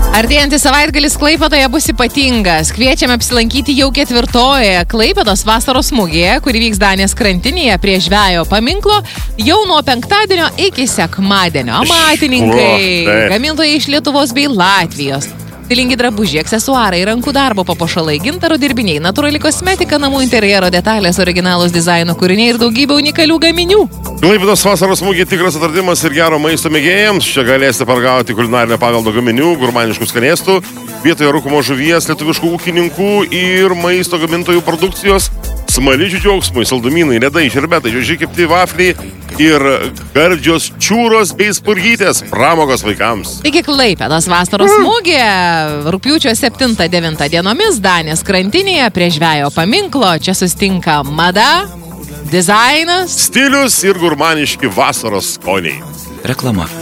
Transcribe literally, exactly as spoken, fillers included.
Artėjantis savaitgalis Klaipėdoje bus ypatingas. Kviečiame apsilankyti jau ketvirtojoje Klaipėdos vasaros mugėje, kuri vyks Danės krantinėje prie žvejo paminklo jau nuo penktadienio iki sekmadienio. Amatininkai, gamintojai iš Lietuvos bei Latvijos. Stilingi drabužiai, aksesuarai, rankų darbo papuošalai, gintaro dirbiniai, natūrali kosmetika, namų interjero detalės, originalūs dizaino kūriniai ir daugybė unikalių gaminių. Klaipėdos vasaros mugė tikras atradimas ir gero maisto mėgėjams. Čia galėsite paragauti kulinarinio paveldo gaminių, gurmaniškų skanėstų, vietoje rūkomo žuvies, lietuviškų ūkininkų ir maisto gamintojų produkcijos. Smaližių džiaugsmui, saldumynai, ledai, šerbetai, žiožiai kepti vafliai ir gardžios čiūros bei spurgytės, pramogos vaikams. Taigi Klaipėdos vasaros mugė rugpjūčio septintą devintą dienomis Danės krantinėje prie žvejo paminklo. Čia sustinka mada, dizainas, stilius ir gurmaniški vasaros skoniai. Reklama.